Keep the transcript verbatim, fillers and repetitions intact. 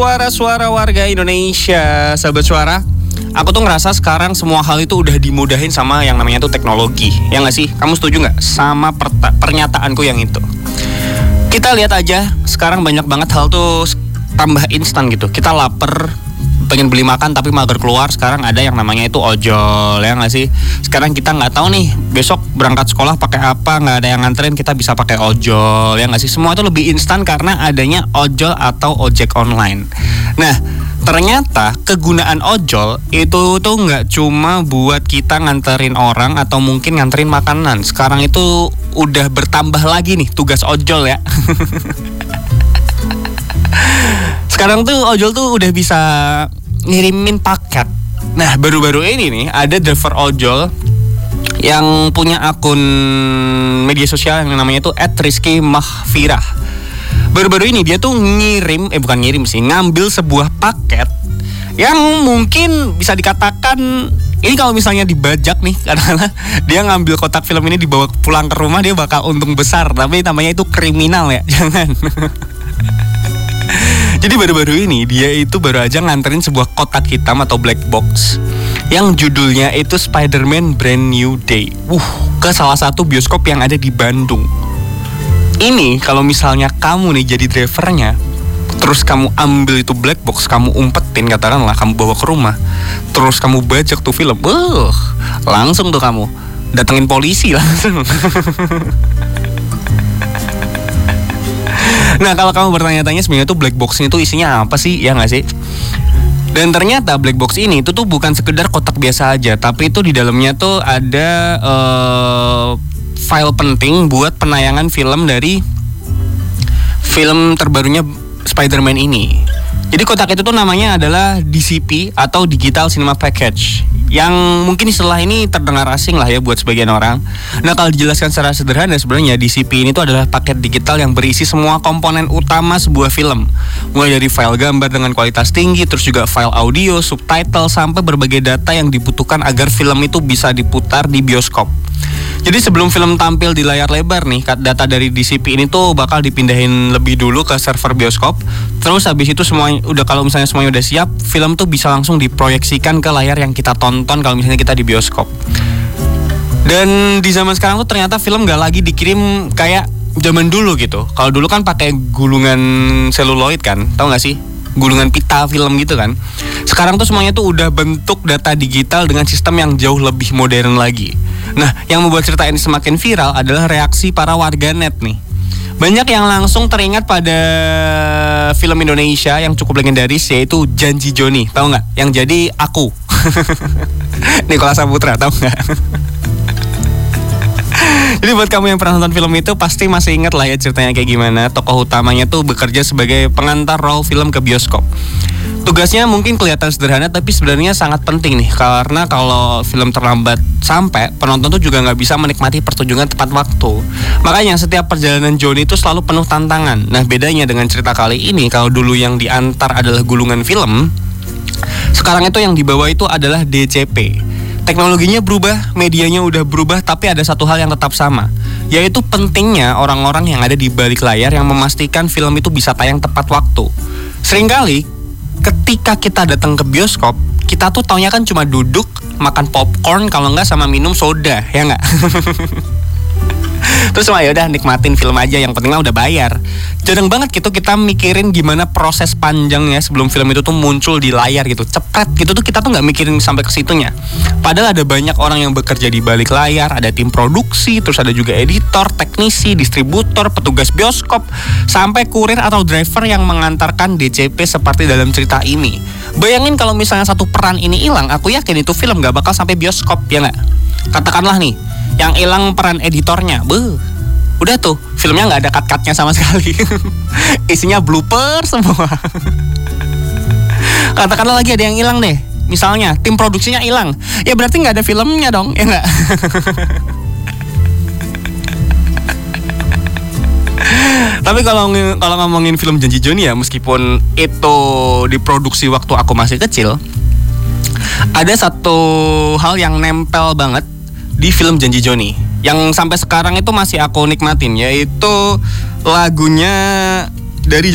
Suara-suara warga Indonesia, sahabat suara. Aku tuh ngerasa sekarang semua hal itu udah dimudahin sama yang namanya tuh teknologi. Ya nggak sih? Kamu setuju nggak sama perta- pernyataanku yang itu? Kita lihat aja, sekarang banyak banget hal tuh tambah instan gitu. Kita lapar, pengen beli makan tapi mager keluar. Sekarang ada yang namanya itu ojol, ya nggak sih? Sekarang kita nggak tahu nih besok berangkat sekolah pakai apa, nggak ada yang nganterin, kita bisa pakai ojol, ya nggak sih? Semua itu lebih instan karena adanya ojol atau ojek online. Nah, ternyata kegunaan ojol itu tuh nggak cuma buat kita nganterin orang atau mungkin nganterin makanan. Sekarang itu udah bertambah lagi nih tugas ojol ya. Sekarang tuh ojol tuh udah bisa ngirimin paket. Nah, baru-baru ini nih ada driver ojol yang punya akun media sosial yang namanya itu et rizky mahfirah. Baru-baru ini dia tuh ngirim, eh bukan ngirim sih, ngambil sebuah paket yang mungkin bisa dikatakan ini kalau misalnya dibajak nih, karena dia ngambil kotak film ini dibawa pulang ke rumah dia bakal untung besar, tapi namanya itu kriminal ya, jangan. Jadi baru-baru ini dia itu baru aja nganterin sebuah kotak hitam atau black box yang judulnya itu Spider-Man Brand New Day. Wuh, ke salah satu bioskop yang ada di Bandung. Ini kalau misalnya kamu nih jadi drivernya, terus kamu ambil itu black box, kamu umpetin katakanlah, kamu bawa ke rumah, terus kamu bajak tuh film, uh, langsung tuh kamu datengin polisi langsung. Nah, kalau kamu bertanya-tanya sebenarnya tuh black box itu isinya apa sih, ya nggak sih? Dan ternyata black box ini itu tuh bukan sekedar kotak biasa aja, tapi itu di dalamnya tuh ada uh, file penting buat penayangan film dari film terbarunya Spider-Man ini. Jadi kotak itu tuh namanya adalah D C P atau Digital Cinema Package, yang mungkin istilah ini terdengar asing lah ya buat sebagian orang. Nah, kalau dijelaskan secara sederhana, sebenarnya D C P ini tuh adalah paket digital yang berisi semua komponen utama sebuah film, mulai dari file gambar dengan kualitas tinggi, terus juga file audio, subtitle, sampai berbagai data yang dibutuhkan agar film itu bisa diputar di bioskop. Jadi sebelum film tampil di layar lebar nih, data dari D C P ini tuh bakal dipindahin lebih dulu ke server bioskop. Terus habis itu semua udah, kalau misalnya semuanya udah siap, film tuh bisa langsung diproyeksikan ke layar yang kita tonton kalau misalnya kita di bioskop. Dan di zaman sekarang tuh ternyata film gak lagi dikirim kayak zaman dulu gitu. Kalau dulu kan pakai gulungan seluloid kan, tahu gak sih? Gulungan pita film gitu kan. Sekarang tuh semuanya tuh udah bentuk data digital dengan sistem yang jauh lebih modern lagi. Nah, yang membuat cerita ini semakin viral adalah reaksi para warganet nih. Banyak yang langsung teringat pada film Indonesia yang cukup legendaris, yaitu Janji Joni. Tahu nggak? Yang jadi aku. Nicholas Saputra, tahu nggak? Jadi buat kamu yang pernah nonton film itu pasti masih ingat lah ya ceritanya kayak gimana. Tokoh utamanya tuh bekerja sebagai pengantar roll film ke bioskop. Tugasnya mungkin kelihatan sederhana, tapi sebenarnya sangat penting nih, karena kalau film terlambat sampai, penonton tuh juga nggak bisa menikmati pertunjukan tepat waktu. Makanya setiap perjalanan Joni itu selalu penuh tantangan. Nah, bedanya dengan cerita kali ini, kalau dulu yang diantar adalah gulungan film, sekarang itu yang dibawa itu adalah D C P. Teknologinya berubah, medianya udah berubah, tapi ada satu hal yang tetap sama, yaitu pentingnya orang-orang yang ada di balik layar yang memastikan film itu bisa tayang tepat waktu. Seringkali ketika kita datang ke bioskop, kita tuh taunya kan cuma duduk, makan popcorn, kalau enggak sama minum soda, ya enggak? Terus mah ya udah nikmatin film aja, yang penting mah udah bayar. Jarang banget gitu kita mikirin gimana proses panjangnya sebelum film itu tuh muncul di layar gitu. Cepet gitu tuh kita tuh nggak mikirin sampai ke situnya. Padahal ada banyak orang yang bekerja di balik layar, ada tim produksi, terus ada juga editor, teknisi, distributor, petugas bioskop, sampai kurir atau driver yang mengantarkan D C P seperti dalam cerita ini. Bayangin kalau misalnya satu peran ini hilang, aku yakin itu film nggak bakal sampai bioskop, ya nggak? Katakanlah nih, yang hilang peran editornya, beuh, udah tuh filmnya nggak ada cut-cutnya sama sekali. Isinya blooper semua. Katakanlah lagi ada yang hilang deh, misalnya tim produksinya hilang, ya berarti nggak ada filmnya dong, ya nggak? Tapi kalau kalau ngomongin film Janji Joni ya, meskipun itu diproduksi waktu aku masih kecil, ada satu hal yang nempel banget di film Janji Joni yang sampai sekarang itu masih aku nikmatin, yaitu lagunya dari